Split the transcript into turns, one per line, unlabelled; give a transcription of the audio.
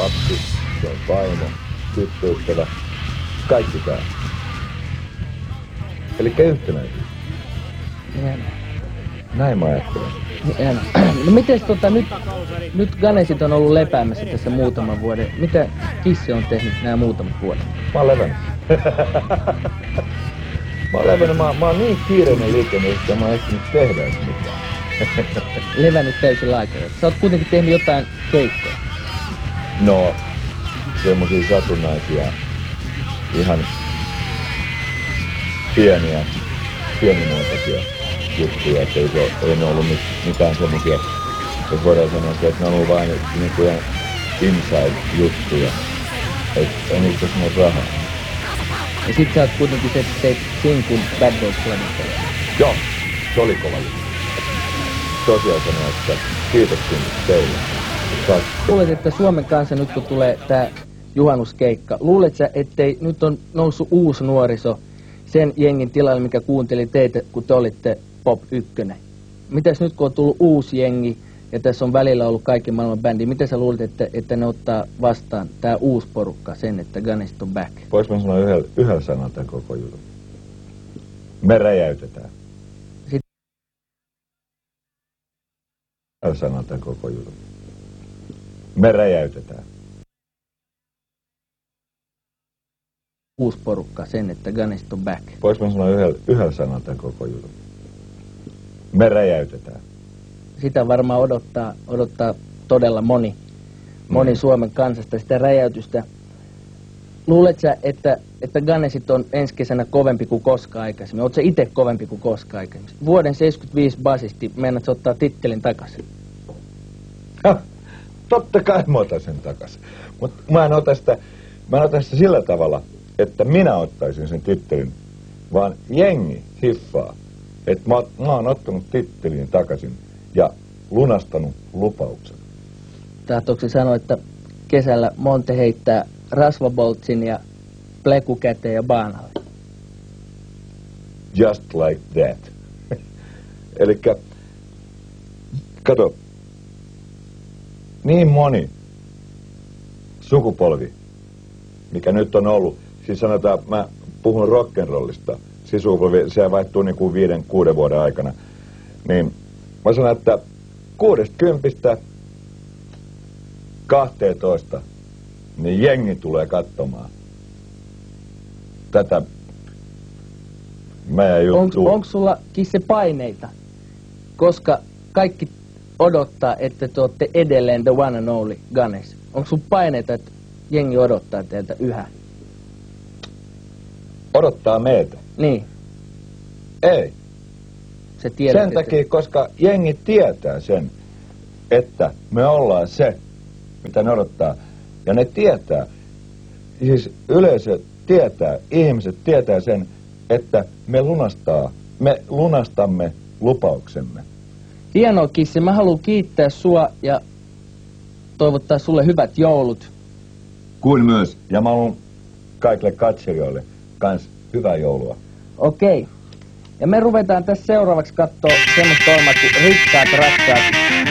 lapsi, se on vaimo, tyttöystävä, kaikki tää. Elikkä yhtenäisyys. Näin mä ajattelen.
No mites nyt Ganesit on ollut lepäämässä tässä muutaman vuoden. Mitä Kissi on tehnyt nämä muutamat vuodet?
Mä oon levännyt. Mä oon niin kiireinen liikenne, että mä oon ehtinyt tehdä mitään.
Levännyt täysin laikeudella. Sä oot kuitenkin tehnyt jotain keikkoja.
No, semmosia satunnaisia, ihan pienimuotoisia juttuja, että ei ne ollut mitään semmosia, jos voidaan sanoa, että ne on ollut vain niinku ihan inside-juttuja, että ei niistä ole rahaa.
Ja sit sä oot kuitenkin teit sinkun Bad Boys Planet.
Joo, se oli kova juttu. Tosiaan sanoa, että kiitoksia teille.
Luulet, että Suomen kanssa nyt kun tulee tää juhannuskeikka, luulet sä, ettei nyt on noussut uusi nuoriso sen jengin tilalle, mikä kuunteli teitä, kun te olitte Pop 1? Mitäs nyt kun on tullut uusi jengi ja tässä on välillä ollut kaikki maailman bändi, mitä sä luulet, että ne ottaa vastaan tää uusi porukka sen, että Ganesit on back?
Vois mä sanoa yhdellä sanalla tämän koko jutun. Me räjäytetään. Yhdellä sanalla tämän koko jutun. Me räjäytetään.
Uusi porukka sen, että Ganesit on back.
Vois mä sanoa yhdellä sanalla tämän koko jutun. Me räjäytetään.
Sitä varmaan odottaa todella moni Suomen kansasta, sitä räjäytystä. Luulet sä, että Ganesit on ensi kesänä kovempi kuin koskaan aikaisemmin? Oot sä itse kovempi kuin koskaan aikaisemmin? Vuoden 75 basisti, meinaat sä ottaa tittelin takaisin?
Totta kai mä otan sen takaisin. Mutta mä en ota sitä sillä tavalla, että minä ottaisin sen tittelin, vaan jengi hiffaa, että mä oon ottanut tittelin takaisin ja lunastanut lupauksen.
Tahtooko sanoa, että kesällä Monte heittää rasvaboltsin ja pleku käteen ja baanalle?
Just like that. Elikkä, kato, niin moni sukupolvi, mikä nyt on ollut, siis sanotaan, mä puhun rock'n'rollista, siis sukupolvi, se vaihtuu niin kuin 5-6 vuoden aikana, niin mä sanon, että 60 12 niin jengi tulee katsomaan tätä meidän juttua.
Onko sulla Kisse paineita? Koska kaikki odottaa, että te olette edelleen the one and only Ganes. Onko sun paineita, että jengi odottaa teiltä yhä?
Odottaa meitä?
Niin.
Ei.
Se tiedät,
sen takia, koska jengi tietää sen, että me ollaan se, mitä ne odottaa. Ja ne tietää, siis yleisö tietää, ihmiset tietää sen, että me lunastamme lupauksemme.
Hienoa, Kissi. Mä haluan kiittää sua ja toivottaa sulle hyvät joulut.
Kuin myös. Ja mä haluan kaikille katselijoille kans hyvää joulua.
Okei. Ja me ruvetaan tässä seuraavaksi katsoa semmoista ohjelmaa kuin Rikkaat rakkaat